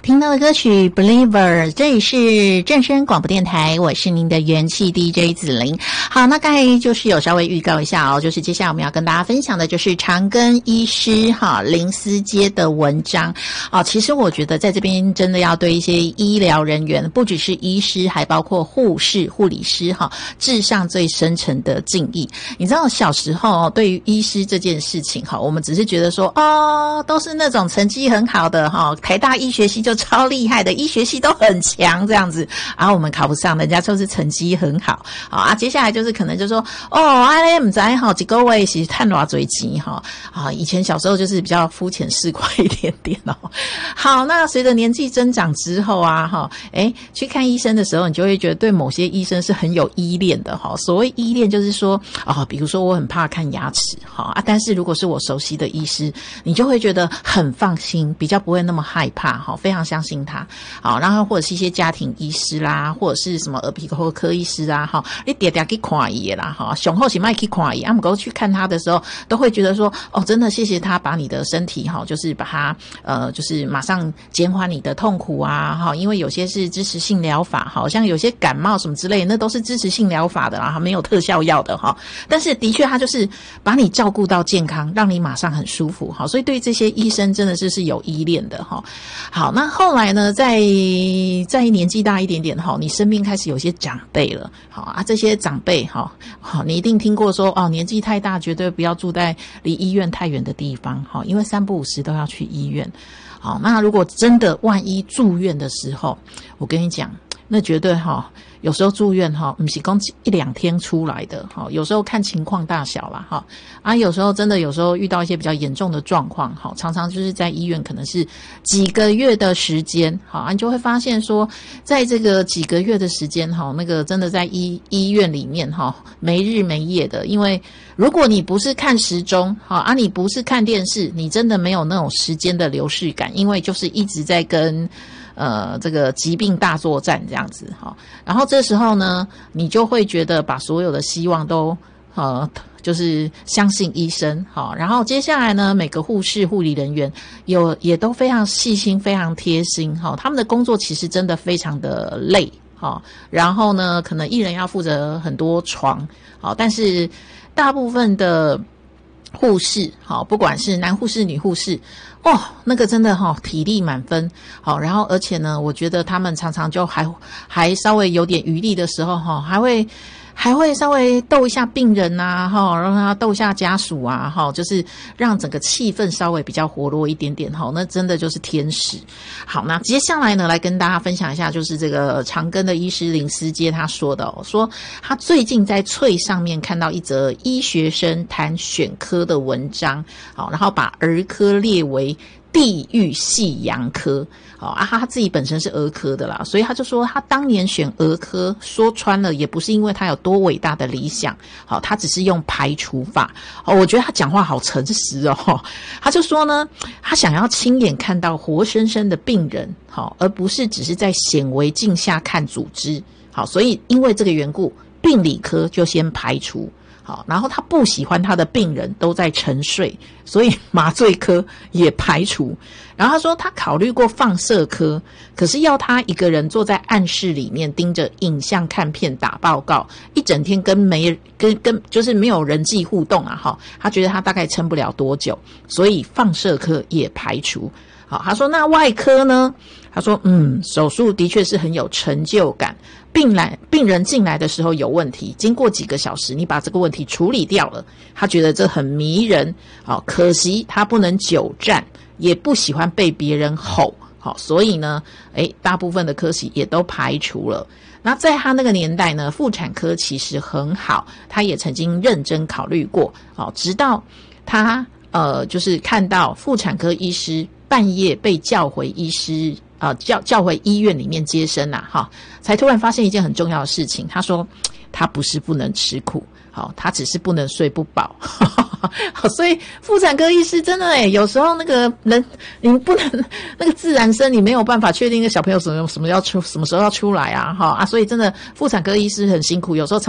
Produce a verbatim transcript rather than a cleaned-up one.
听到的歌曲 Believer， 这里是正声广播电台，我是您的元气 D J 子玲。好，那刚才就是有稍微预告一下哦，就是接下来我们要跟大家分享的就是长庚医师哈林思杰的文章哦。其实我觉得在这边真的要对一些医疗人员，不只是医师，还包括护士、护理师哈，致上最深沉的敬意。你知道小时候对于医师这件事情哈，我们只是觉得说哦，都是那种成绩很好的哈，台大医学系就超厉害的，医学系都很强这样子，然后我们考不上，人家就是成绩很好，好啊。接下来就是可能就说哦，啊咧唔知哈，几个位是赚偌多钱哈啊。以前小时候就是比较肤浅市侩一点点哦。好，那随着年纪增长之后啊哈，诶去看医生的时候，你就会觉得对某些医生是很有依恋的哈。所谓依恋就是说啊、哦，比如说我很怕看牙齿哈啊，但是如果是我熟悉的医师，你就会觉得很放心，比较不会那么害怕哈，非常相信他。好，然后或者是一些家庭医师啦，或者是什么耳鼻喉科医师啊哈，你点点去看伊啦哈，上好是卖去看伊，啊，不过去看他的时候，都会觉得说哦，真的谢谢他把你的身体哈，就是把它呃，就是马上减缓你的痛苦啊哈，因为有些是支持性疗法，好像有些感冒什么之类的，那都是支持性疗法的啦，没有特效药的哈。但是的确他就是把你照顾到健康，让你马上很舒服哈，所以对这些医生真的是是有依恋的哈。好，那后来呢，在在年纪大一点点哈，你身边开始有些长辈了，好啊，这些长辈哈，好，你一定听过说哦，年纪太大绝对不要住在离医院太远的地方哈，因为三不五时都要去医院。好，那如果真的万一住院的时候，我跟你讲，那绝对哈，有时候住院哈，不是讲一两天出来的哈，有时候看情况大小啦哈，啊，有时候真的有时候遇到一些比较严重的状况哈，常常就是在医院可能是几个月的时间，好，啊，你就会发现说，在这个几个月的时间哈，那个真的在医医院里面哈，没日没夜的，因为如果你不是看时钟，好啊，你不是看电视，你真的没有那种时间的流逝感，因为就是一直在跟呃这个疾病大作战这样子哈。然后这时候呢，你就会觉得把所有的希望都呃就是相信医生好。然后接下来呢，每个护士护理人员有也都非常细心非常贴心哈，他们的工作其实真的非常的累好，然后呢可能一人要负责很多床好，但是大部分的护士好，不管是男护士女护士哦，那个真的哈、哦、体力满分好，然后而且呢我觉得他们常常就还还稍微有点余力的时候哈，还会还会稍微逗一下病人啊哈，让他逗一下家属啊哈，就是让整个气氛稍微比较活络一点点哈，那真的就是天使。好，那接下来呢来跟大家分享一下，就是这个长庚的医师林思杰他说的哦，说他最近在翠上面看到一则医学生谈选科的文章，好，然后把儿科列为地狱系洋科，好啊，他自己本身是儿科的啦，所以他就说他当年选儿科，说穿了也不是因为他有多伟大的理想，好，他只是用排除法。哦，我觉得他讲话好诚实哦，他就说呢，他想要亲眼看到活生生的病人，好，而不是只是在显微镜下看组织，好，所以因为这个缘故，病理科就先排除。好，然后他不喜欢他的病人都在沉睡，所以麻醉科也排除。然后他说他考虑过放射科，可是要他一个人坐在暗室里面盯着影像看片打报告，一整天跟没跟跟就是没有人际互动啊哈，他觉得他大概撑不了多久，所以放射科也排除。好，他说那外科呢？他说嗯，手术的确是很有成就感，病来病人进来的时候有问题，经过几个小时你把这个问题处理掉了，他觉得这很迷人。好，可惜他不能久站，也不喜欢被别人吼，好，所以呢诶大部分的科系也都排除了。那在他那个年代呢，妇产科其实很好，他也曾经认真考虑过，好，直到他呃就是看到妇产科医师半夜被叫回医师呃叫叫回医院里面接生啊哈，才突然发现一件很重要的事情。他说他不是不能吃苦，好，他只是不能睡不饱。所以妇产科医师真的诶，有时候那个人你不能那个自然生，你没有办法确定那个小朋友什么什么要出什么时候要出来啊哈啊，所以真的妇产科医师很辛苦，有时候常